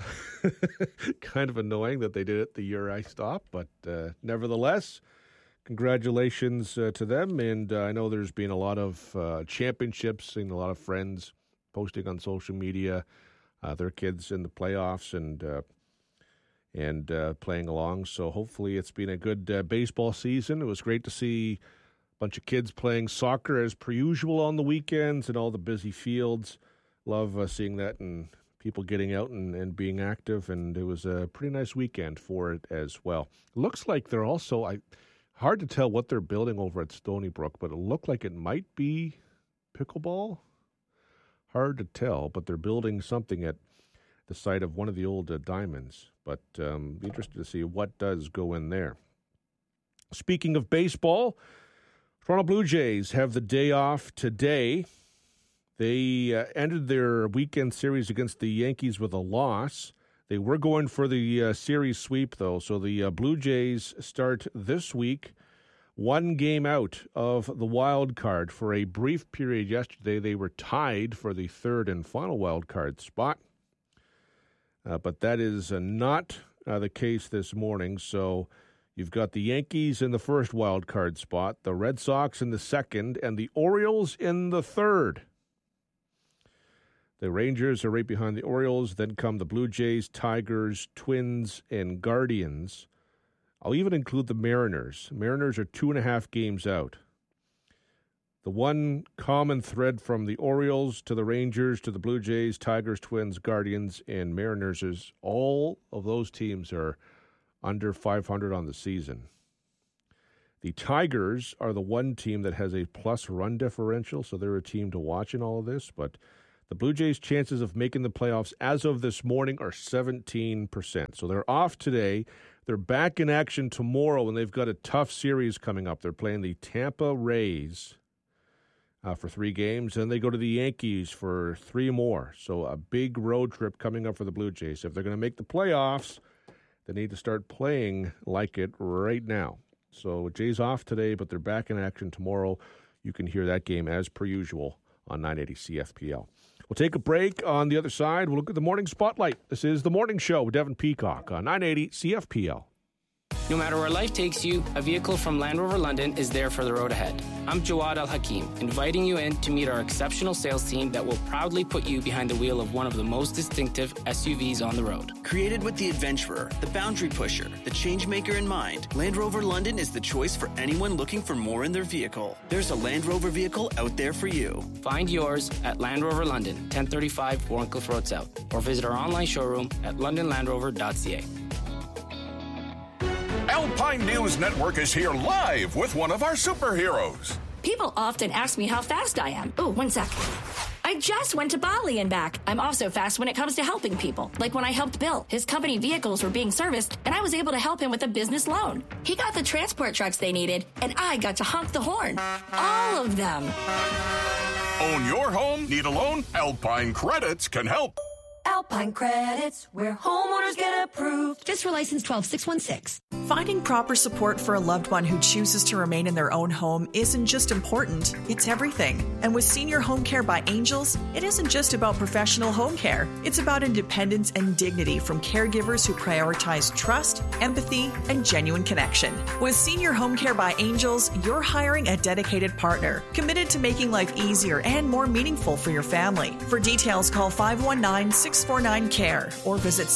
of annoying that they did it the year I stopped, but nevertheless, congratulations to them. And I know there's been a lot of championships, seen a lot of friends posting on social media their kids in the playoffs and playing along. So hopefully it's been a good baseball season. It was great to see a bunch of kids playing soccer as per usual on the weekends and all the busy fields. Love seeing that and people getting out and being active, and it was a pretty nice weekend for it as well. It looks like they're also, hard to tell what they're building over at Stony Brook, but it looked like it might be pickleball. Hard to tell, but they're building something at the site of one of the old diamonds. But be interested to see what does go in there. Speaking of baseball, Toronto Blue Jays have the day off today. They ended their weekend series against the Yankees with a loss. They were going for the series sweep, though, so the Blue Jays start this week 1 game out of the wild card. For a brief period yesterday, they were tied for the 3rd and final wild card spot. But that is not the case this morning, so You've got the Yankees in the first wild card spot, the Red Sox in the second, and the Orioles in the third. The Rangers are right behind the Orioles. Then come the Blue Jays, Tigers, Twins, and Guardians. I'll even include the Mariners. Mariners are 2.5 games out. The one common thread from the Orioles to the Rangers to the Blue Jays, Tigers, Twins, Guardians, and Mariners is all of those teams are under 500 on the season. The Tigers are the one team that has a plus run differential, so they're a team to watch in all of this. But the Blue Jays' chances of making the playoffs as of this morning are 17%. So they're off today. They're back in action tomorrow, and they've got a tough series coming up. They're playing the Tampa Rays for 3 games, and they go to the Yankees for 3 more. So a big road trip coming up for the Blue Jays. If they're going to make the playoffs, they need to start playing like it right now. So Jays off today, but they're back in action tomorrow. You can hear that game as per usual on 980 CFPL. We'll take a break. On the other side, we'll look at the Morning Spotlight. This is The Morning Show with Devin Peacock on 980 CFPL. No matter where life takes you, a vehicle from Land Rover London is there for the road ahead. I'm Jawad Al-Hakim, inviting you in to meet our exceptional sales team that will proudly put you behind the wheel of one of the most distinctive SUVs on the road. Created with the adventurer, the boundary pusher, the changemaker in mind, Land Rover London is the choice for anyone looking for more in their vehicle. There's a Land Rover vehicle out there for you. Find yours at Land Rover London, 1035 Warncliffe Road South, or visit our online showroom at londonlandrover.ca. Alpine News Network is here live with one of our superheroes. People often ask me how fast I am. Oh, 1 sec. I just went to Bali and back. I'm also fast when it comes to helping people. Like when I helped Bill. His company vehicles were being serviced, and I was able to help him with a business loan. He got the transport trucks they needed, and I got to honk the horn. All of them. Own your home? Need a loan? Alpine Credits can help. Alpine Credits, where homeowners get approved. FSR license 12616. Finding proper support for a loved one who chooses to remain in their own home isn't just important, it's everything. And with Senior Home Care by Angels, it isn't just about professional home care. It's about independence and dignity from caregivers who prioritize trust, empathy, and genuine connection. With Senior Home Care by Angels, you're hiring a dedicated partner, committed to making life easier and more meaningful for your family. For details, call 519-649-CARE or visit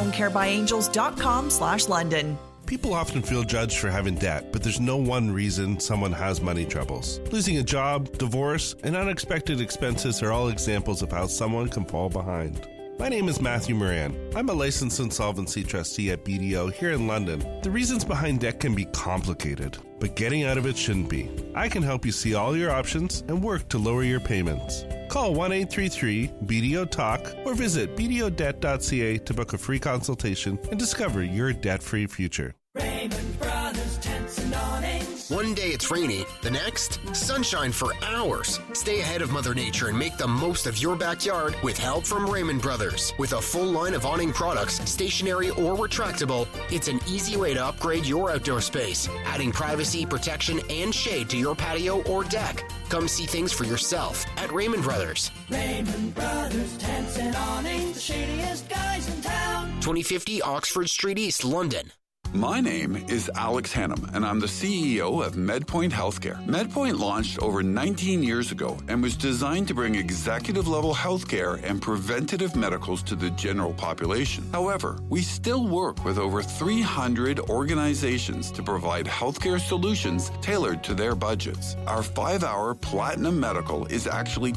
seniorhomecarebyangels.com/London. People often feel judged for having debt, but there's no one reason someone has money troubles. Losing a job, divorce, and unexpected expenses are all examples of how someone can fall behind. My name is Matthew Moran. I'm a licensed insolvency trustee at BDO here in London. The reasons behind debt can be complicated, but getting out of it shouldn't be. I can help you see all your options and work to lower your payments. Call 1-833-BDO-TALK or visit bdodebt.ca to book a free consultation and discover your debt-free future. Raymond Brothers Tents and Awnings. One day it's rainy, the next, sunshine for hours. Stay ahead of Mother Nature and make the most of your backyard with help from Raymond Brothers. With a full line of awning products, stationary or retractable, it's an easy way to upgrade your outdoor space, adding privacy, protection, and shade to your patio or deck. Come see things for yourself at Raymond Brothers. Raymond Brothers Tents and Awnings, the shadiest guys in town. 2050 Oxford Street East, London. My name is Alex Hannum, and I'm the CEO of MedPoint Healthcare. MedPoint launched over 19 years ago and was designed to bring executive-level healthcare and preventative medicals to the general population. However, we still work with over 300 organizations to provide healthcare solutions tailored to their budgets. Our 5-hour Platinum Medical is actually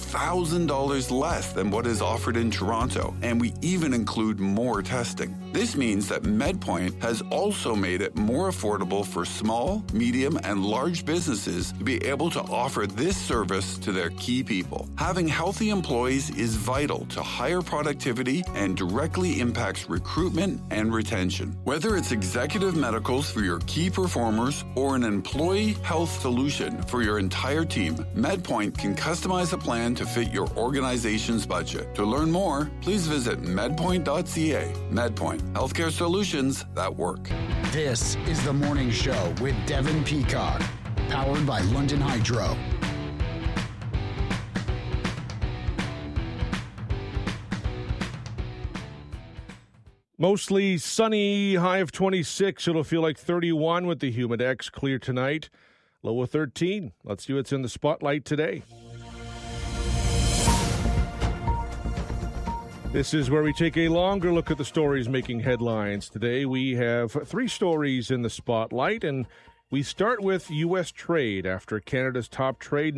$2,000 less than what is offered in Toronto, and we even include more testing. This means that MedPoint has also made it more affordable for small, medium, and large businesses to be able to offer this service to their key people. Having healthy employees is vital to higher productivity and directly impacts recruitment and retention. Whether it's executive medicals for your key performers or an employee health solution for your entire team, MedPoint can customize a plan to fit your organization's budget. To learn more, please visit medpoint.ca. MedPoint, healthcare solutions that work. This is The Morning Show with Devin Peacock, powered by London Hydro. Mostly sunny, high of 26. It'll feel like 31 with the humid X. Clear tonight, low of 13. Let's see what's in the spotlight today. This is where we take a longer look at the stories making headlines. Today we have 3 stories in the spotlight, and we start with U.S. trade after Canada's top trade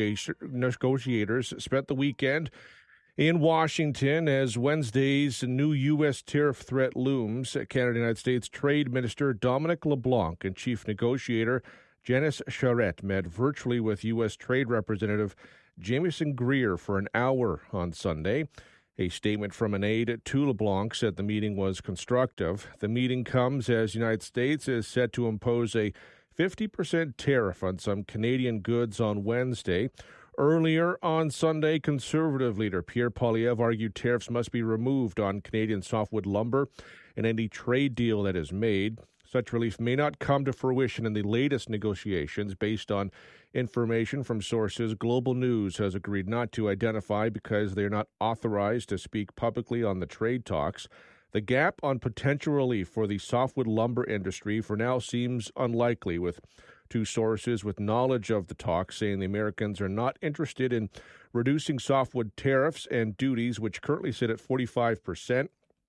negotiators spent the weekend in Washington as Wednesday's new U.S. tariff threat looms. Canada-United States Trade Minister Dominic LeBlanc and Chief Negotiator Janice Charette met virtually with U.S. Trade Representative Jamieson Greer for an hour on Sunday. A statement from an aide to LeBlanc said the meeting was constructive. The meeting comes as the United States is set to impose a 50% tariff on some Canadian goods on Wednesday. Earlier on Sunday, Conservative leader Pierre Poilievre argued tariffs must be removed on Canadian softwood lumber in any trade deal that is made. Such relief may not come to fruition in the latest negotiations based on information from sources Global News has agreed not to identify because they are not authorized to speak publicly on the trade talks. The gap on potential relief for the softwood lumber industry for now seems unlikely, with 2 sources with knowledge of the talks saying the Americans are not interested in reducing softwood tariffs and duties, which currently sit at 45%.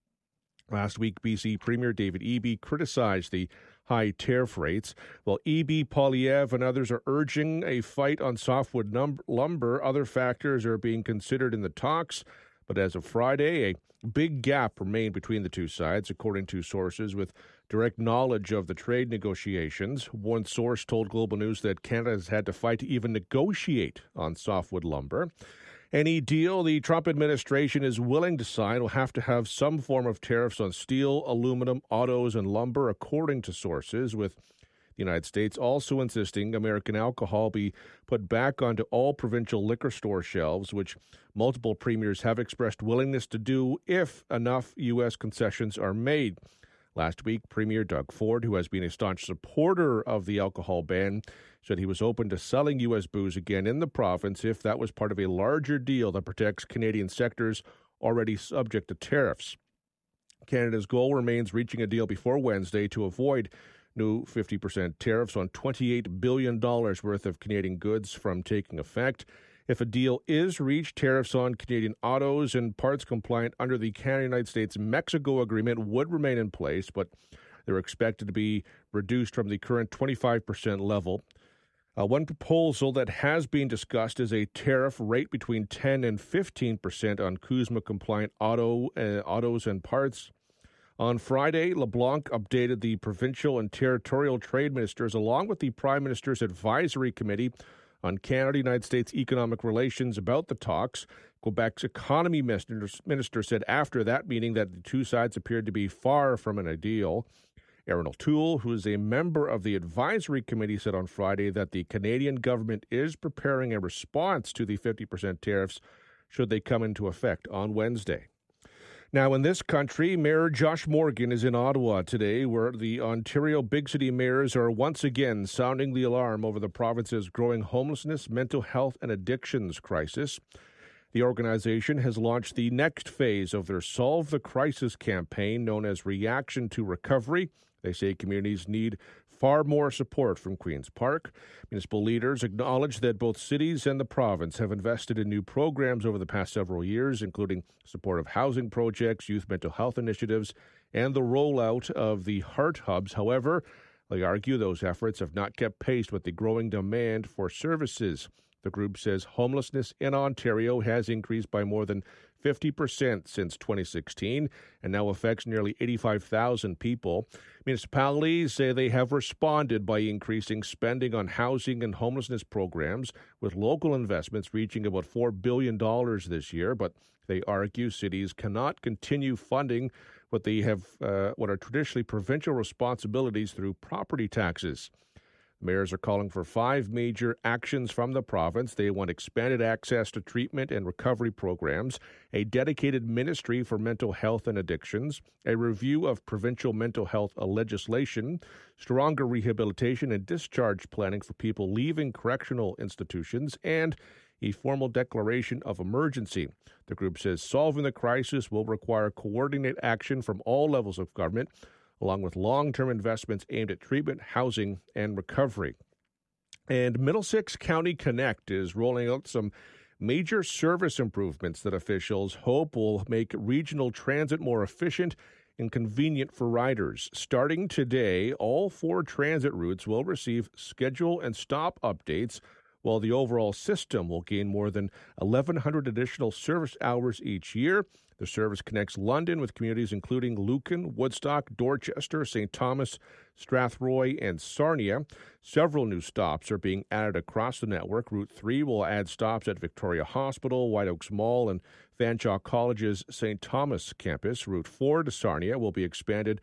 Last week, BC Premier David Eby criticized the high tariff rates. While Eby, Poilievre, and others are urging a fight on softwood lumber, other factors are being considered in the talks. But as of Friday, a big gap remained between the 2 sides, according to sources with direct knowledge of the trade negotiations. One source told Global News that Canada has had to fight to even negotiate on softwood lumber. Any deal the Trump administration is willing to sign will have to have some form of tariffs on steel, aluminum, autos, and lumber, according to sources, with the United States also insisting American alcohol be put back onto all provincial liquor store shelves, which multiple premiers have expressed willingness to do if enough U.S. concessions are made. Last week, Premier Doug Ford, who has been a staunch supporter of the alcohol ban, said he was open to selling U.S. booze again in the province if that was part of a larger deal that protects Canadian sectors already subject to tariffs. Canada's goal remains reaching a deal before Wednesday to avoid new 50% tariffs on $28 billion worth of Canadian goods from taking effect. If a deal is reached, tariffs on Canadian autos and parts compliant under the Canada-United States-Mexico agreement would remain in place, but they're expected to be reduced from the current 25% level. One proposal that has been discussed is a tariff rate between 10 and 15% on CUSMA-compliant autos and parts. On Friday, LeBlanc updated the provincial and territorial trade ministers along with the Prime Minister's Advisory Committee on Canada-United States economic relations about the talks. Quebec's economy minister said after that meeting that the 2 sides appeared to be far from an ideal. Erin O'Toole, who is a member of the Advisory Committee, said on Friday that the Canadian government is preparing a response to the 50% tariffs should they come into effect on Wednesday. Now, in this country, Mayor Josh Morgan is in Ottawa today, where the Ontario big city mayors are once again sounding the alarm over the province's growing homelessness, mental health, and addictions crisis. The organization has launched the next phase of their Solve the Crisis campaign, known as Reaction to Recovery. They say communities need far more support from Queen's Park. Municipal leaders acknowledge that both cities and the province have invested in new programs over the past several years, including supportive housing projects, youth mental health initiatives, and the rollout of the Heart Hubs. However, they argue those efforts have not kept pace with the growing demand for services. The group says homelessness in Ontario has increased by more than 50% since 2016 and now affects nearly 85,000 people. Municipalities say they have responded by increasing spending on housing and homelessness programs, with local investments reaching about $4 billion this year, but they argue cities cannot continue funding what are traditionally provincial responsibilities through property taxes. Mayors are calling for 5 major actions from the province. They want expanded access to treatment and recovery programs, a dedicated ministry for mental health and addictions, a review of provincial mental health legislation, stronger rehabilitation and discharge planning for people leaving correctional institutions, and a formal declaration of emergency. The group says solving the crisis will require coordinated action from all levels of government, along with long-term investments aimed at treatment, housing, and recovery. And Middlesex County Connect is rolling out some major service improvements that officials hope will make regional transit more efficient and convenient for riders. Starting today, all 4 transit routes will receive schedule and stop updates, while the overall system will gain more than 1,100 additional service hours each year. The service connects London with communities including Lucan, Woodstock, Dorchester, St. Thomas, Strathroy, and Sarnia. Several new stops are being added across the network. Route 3 will add stops at Victoria Hospital, White Oaks Mall, and Fanshawe College's St. Thomas campus. Route 4 to Sarnia will be expanded